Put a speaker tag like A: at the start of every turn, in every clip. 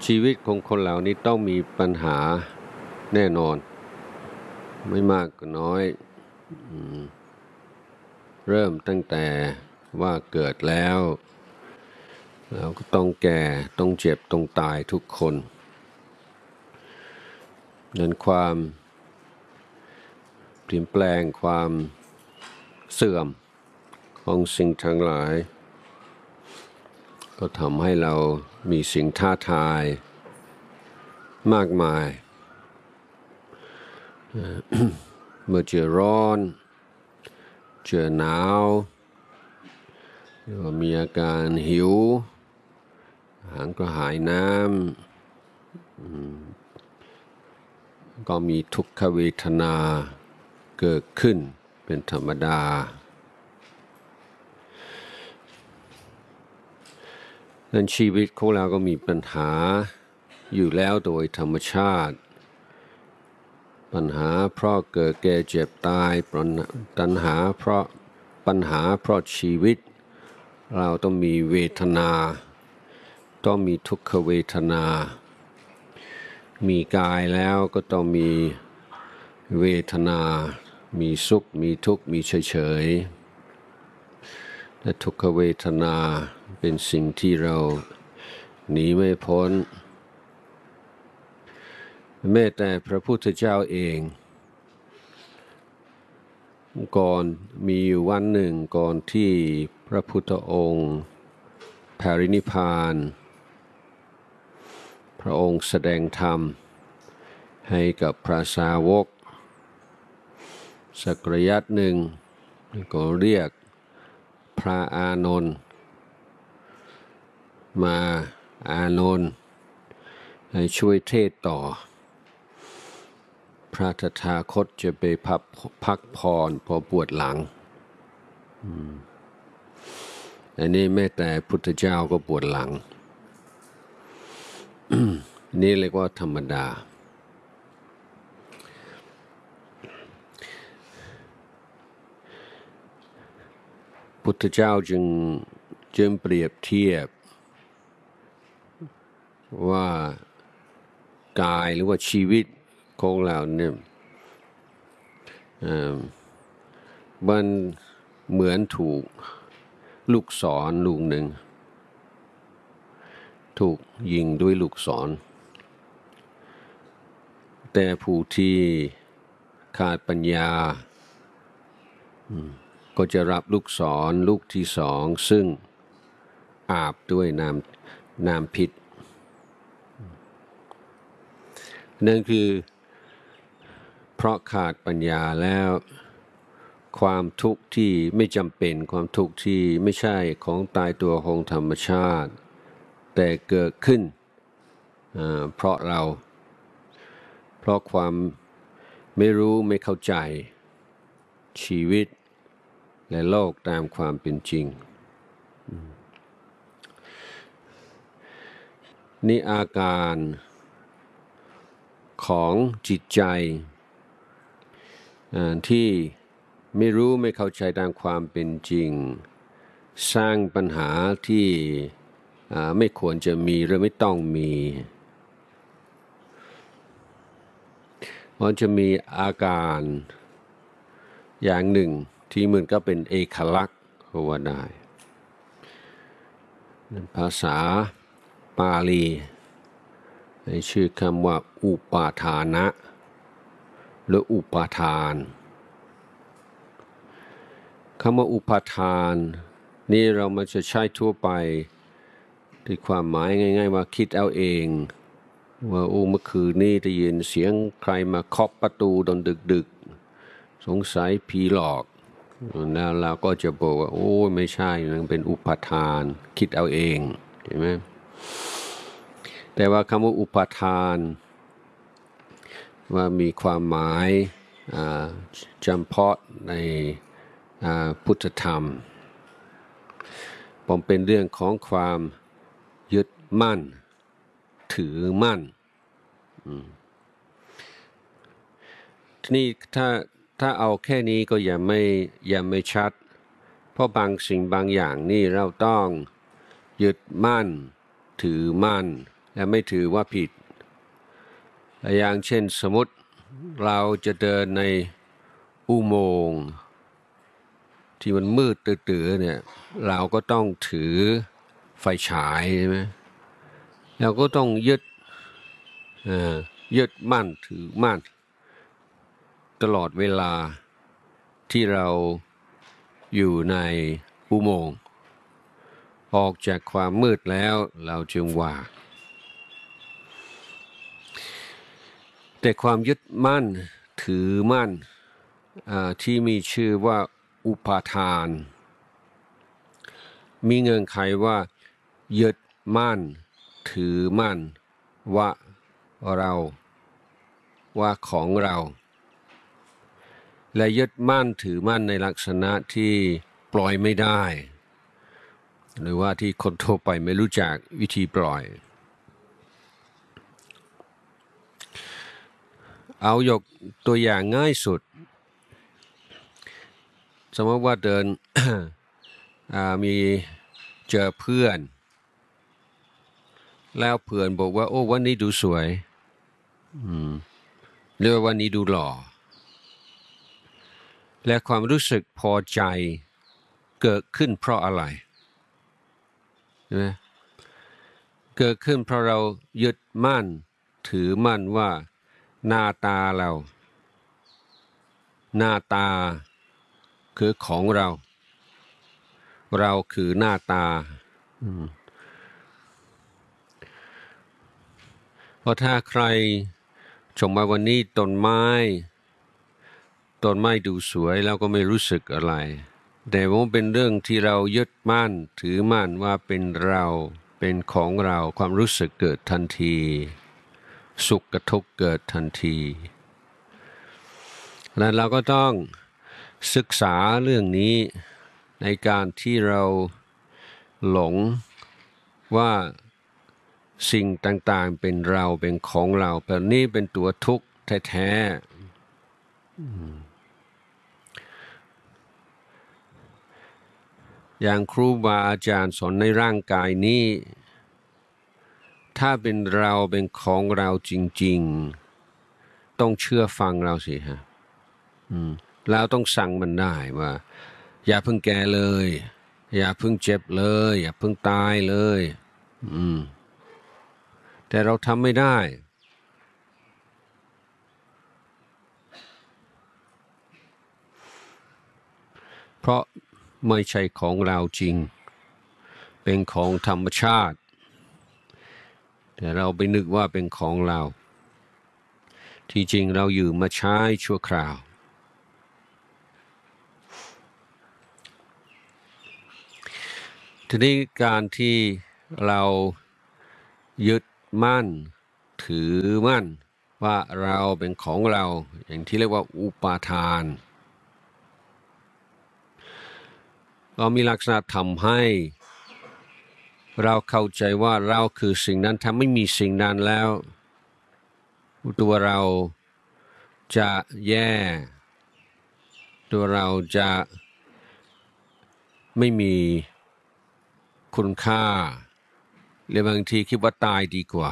A: ชีวิตของคนเหล่านี้ต้องมีปัญหาแน่นอนไม่มากก็น้อยเริ่มตั้งแต่ว่าเกิดแล้วเราก็ต้องแก่ต้องเจ็บต้องตายทุกคนนั้นความเปลี่ยนแปลงความเสื่อมของสิ่งทั้งหลายก็ทำให้เรามีสิ่งท้าทายมากมาย เมื่อเจอร้อนเจอหนาวหรือว่ามีอาการหิวหางกระหายน้ำก็มีทุกขเวทนาเกิดขึ้นเป็นธรรมดานั้นชีวิตของเราก็มีปัญหาอยู่แล้วโดยธรรมชาติปัญหาเพราะเกิดแก่เจ็บตายปัญหาเพราะชีวิตเราต้องมีเวทนาต้องมีทุกขเวทนามีกายแล้วก็ต้องมีเวทนามีสุขมีทุกข์มีเฉยๆและทุกขเวทนาเป็นสิ่งที่เราหนีไม่พ้นแม้แต่พระพุทธเจ้าเองก่อนมีวันหนึ่งก่อนที่พระพุทธองค์ปรินิพพานพระองค์แสดงธรรมให้กับพระสาวกสักระยะหนึ่งก็เรียกพระอานนท์มาอานนท์ให้ช่วยเทศต่อพระตถาคตจะไปพักผ่อนพอปวดหลังอันนี้แม้แต่พุทธเจ้าก็ปวดหลัง นี่เรียกว่าธรรมดาพุทธเจ้าจึงเปรียบเทียบว่ากายหรือว่าชีวิตของเราเนี่ยมันเหมือนถูกลูกศรลูกหนึ่งถูกยิงด้วยลูกศรแต่ผู้ที่ขาดปัญญาก็จะรับลูกศรลูกที่สองซึ่งอาบด้วยน้ำพิษนั่นคือเพราะขาดปัญญาแล้วความทุกข์ที่ไม่จำเป็นความทุกข์ที่ไม่ใช่ของตายตัวของธรรมชาติแต่เกิดขึ้นเพราะความไม่รู้ไม่เข้าใจชีวิตและโลกตามความเป็นจริงนี่อาการของจิตใจที่ไม่รู้ไม่เข้าใจตามความเป็นจริงสร้างปัญหาที่ไม่ควรจะมีหรือไม่ต้องมีมันจะมีอาการอย่างหนึ่งที่เหมือนก็เป็นเอกลักษณ์ก็ว่าได้ภาษาปาลีชื่อคำว่าอุปาทานะหรืออุปาทานคำว่าอุปาทานนี่เรามันจะใช้ทั่วไปที่ความหมายง่ายๆว่าคิดเอาเองว่าเมื่อคืนนี้ได้ยินเสียงใครมาเคาะประตูตอนดึกๆสงสัยผีหลอกแล้วเราก็จะบอกว่าโอ้ไม่ใช่มันเป็นอุปาทานคิดเอาเองเห็นไหมแต่ว่าคำว่าอุปาทานว่ามีความหมายจำเพาะในพุทธธรรมผมเป็นเรื่องของความยึดมั่นถือมั่นทีนี้ถ้าเอาแค่นี้ก็ยังไม่ชัดเพราะบางสิ่งบางอย่างนี่เราต้องยึดมั่นถือมั่นและไม่ถือว่าผิดอย่างเช่นสมมติเราจะเดินในอุโมงค์ที่มันมืดตื้อๆเนี่ยเราก็ต้องถือไฟฉายใช่ไหมเราก็ต้องยึดมั่นถือมั่นตลอดเวลาที่เราอยู่ในอุโมงค์ออกจากความมืดแล้วเราจึงว่าแต่ความยึดมั่นถือมั่นที่มีชื่อว่าอุปาทานมีเงื่อนไขว่ายึดมั่นถือมั่นว่าเราว่าของเราและยึดมั่นถือมั่นในลักษณะที่ปล่อยไม่ได้หรือว่าที่คนทั่วไปไม่รู้จักวิธีปล่อยเอายกตัวอย่างง่ายสุดสมมติว่าเดิน มีเจอเพื่อนแล้วเพื่อนบอกว่าโอ้วันนี้ดูสวยหรือว่าวันนี้ดูหล่อและความรู้สึกพอใจเกิดขึ้นเพราะอะไรใช่ไหมเกิดขึ้นเพราะเรายึดมั่นถือมั่นว่าหน้าตาคือของเราคือหน้าตาเพราะถ้าใครชมมาวันนี้ต้นไม้ดูสวยแล้วก็ไม่รู้สึกอะไรแต่ว่าเป็นเรื่องที่เรายึดมั่นถือมั่นว่าเป็นเราเป็นของเราความรู้สึกเกิดทันทีสุขกับทุกข์เกิดทันทีแล้วเราก็ต้องศึกษาเรื่องนี้ในการที่เราหลงว่าสิ่งต่างๆเป็นเราเป็นของเราแบบนี้เป็นตัวทุกข์แท้ๆอย่างครูบาอาจารย์สอนในร่างกายนี้ถ้าเป็นเราเป็นของเราจริงๆต้องเชื่อฟังเราสิฮะเราต้องสั่งมันได้ว่าอย่าเพิ่งแก่เลยอย่าเพิ่งเจ็บเลยอย่าเพิ่งตายเลยแต่เราทำไม่ได้เพราะไม่ใช่ของเราจริงเป็นของธรรมชาติแต่เราไปนึกว่าเป็นของเราที่จริงเราอยู่มาใช้ชั่วคราวทีนี้การที่เรายึดมั่นถือมั่นว่าเราเป็นของเราอย่างที่เรียกว่าอุปาทานก็มีลักษณะทำให้เราเข้าใจว่าเราคือสิ่งนั้นถ้าไม่มีสิ่งนั้นแล้วตัวเราจะแย่ตัวเราจะไม่มีคุณค่าหรือบางทีคิดว่าตายดีกว่า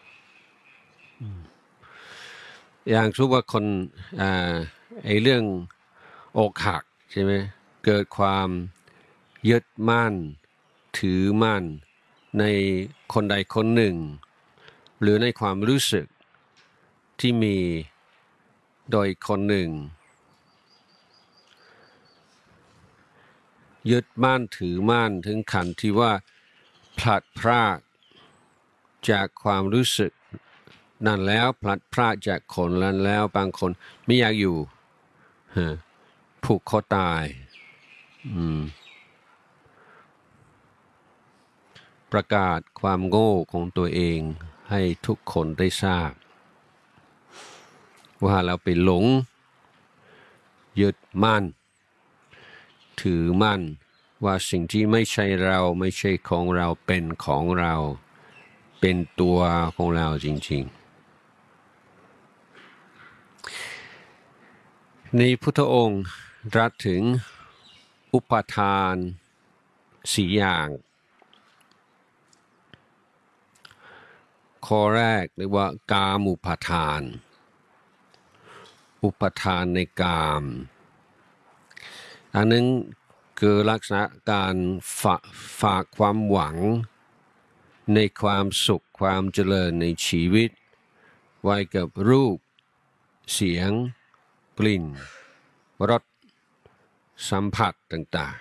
A: อย่างทุกว่าคนเรื่องอกหักใช่ไหมเกิดความยึดมั่นถือมั่นในคนใดคนหนึ่งหรือในความรู้สึกที่มีโดยคนหนึ่งยึดมั่นถือมั่นถึงขั้นที่ว่าพลัดพรากจากความรู้สึกนั่นแล้วพลัดพรากจากคนนั้นแล้วบางคนไม่อยากอยู่ผูกคอตายประกาศความโง่ของตัวเองให้ทุกคนได้ทราบว่าเราไปหลงยึดมั่นถือมั่นว่าสิ่งที่ไม่ใช่เราไม่ใช่ของเราเป็นของเราเป็นตัวของเราจริงๆในพุทธองค์ตรัสถึงอุปาทาน4 อย่างข้อแรกเรียกว่ากามอุปาทานอุปทานในกามอันนั้นคือลักษณะการฝากความหวังในความสุขความเจริญในชีวิตไว้กับรูปเสียงกลิ่นรสสัมผัสต่าง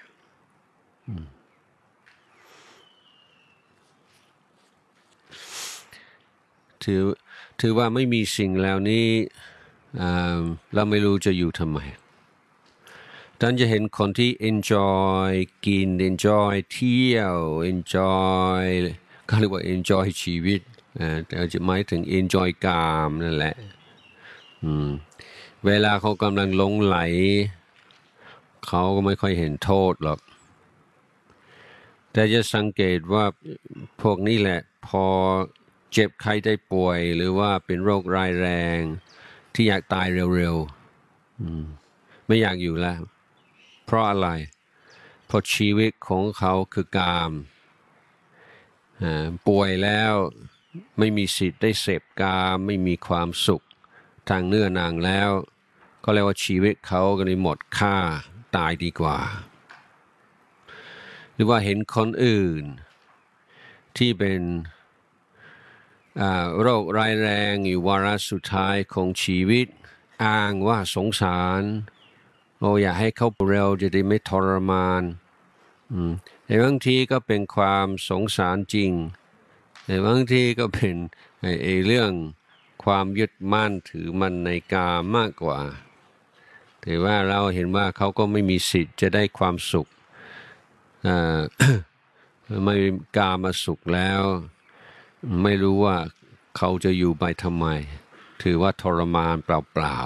A: ๆถือว่าไม่มีสิ่งเหล่านี้เราไม่รู้จะอยู่ทำไมท่านจะเห็นคนที่ enjoy กิน enjoy เที่ยว enjoy ก็เรียกว่า enjoy ชีวิตแต่จะหมายถึง enjoy กามนั่นแหละเวลาเขากำลังหลงไหลเขาก็ไม่ค่อยเห็นโทษหรอกแต่จะสังเกตว่าพวกนี้แหละพอเจ็บไข้ได้ป่วยหรือว่าเป็นโรคร้ายแรงที่อยากตายเร็วๆไม่อยากอยู่แล้วเพราะอะไรเพราะชีวิตของเขาคือกามป่วยแล้วไม่มีสิทธิ์ได้เสพกามไม่มีความสุขทางเนื้อนางแล้วก็เรียกว่าชีวิตเขาก็เลยหมดค่าตายดีกว่าหรือว่าเห็นคนอื่นที่เป็นโรคร้ายแรงอยู่วาระสุดท้ายของชีวิตอ้างว่าสงสารอยากให้เขาเร็วจะได้ไม่ทรมานแต่บางทีก็เป็นความสงสารจริงแต่บางทีก็เป็นเรื่องความยึดมั่นถือมันในกามมากกว่าแต่ว่าเราเห็นว่าเขาก็ไม่มีสิทธิ์จะได้ความสุขไม่กามาสุขแล้วไม่รู้ว่าเขาจะอยู่ไปทำไมถือว่าทรมานเปล่า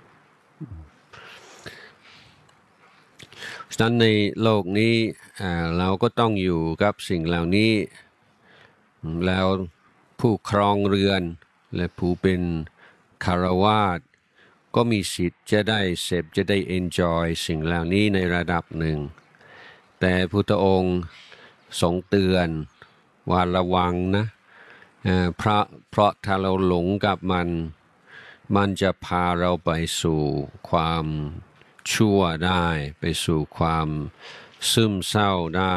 A: ๆฉะนั้นในโลกนี้เราก็ต้องอยู่กับสิ่งเหล่านี้แล้วผู้ครองเรือนและผู้เป็นคฤหัสถ์ก็มีสิทธิ์จะได้เสพจะได้ enjoy สิ่งเหล่านี้ในระดับหนึ่งแต่พุทธองค์ทรงเตือนว่าระวังนะเพราะถ้าเราหลงกับมันจะพาเราไปสู่ความชั่วได้ไปสู่ความซึมเศร้าได้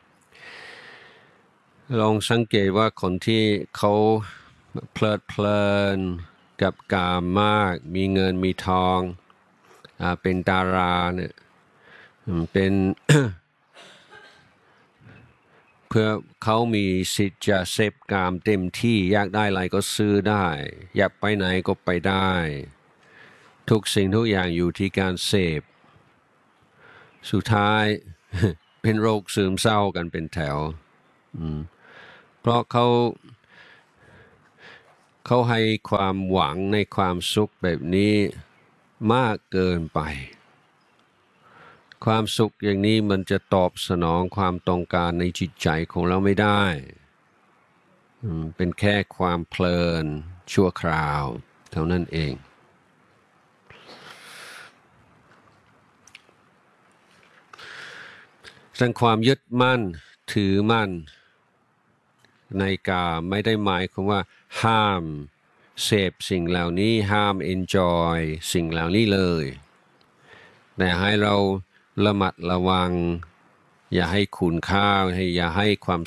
A: ลองสังเกตว่าคนที่เขาเพลินกับกามมากมีเงินมีทองเป็นดาราเนี่ยเป็น เพื่อเขามีสิทธิ์จะเสพกามเต็มที่อยากได้อะไรก็ซื้อได้อยากไปไหนก็ไปได้ทุกสิ่งทุกอย่างอยู่ที่การเสพสุดท้าย เป็นโรคซึมเศร้ากันเป็นแถวเพราะเขาให้ความหวังในความสุขแบบนี้มากเกินไปความสุขอย่างนี้มันจะตอบสนองความต้องการในจิตใจของเราไม่ได้เป็นแค่ความเพลินชั่วคราวเท่านั้นเองซึ่งความยึดมั่นถือมั่นในกามไม่ได้หมายความว่าห้ามเสพสิ่งเหล่านี้ห้าม enjoy สิ่งเหล่านี้เลยแต่ให้เราระมัดระวังอย่าให้คุณค่าอย่าให้ความ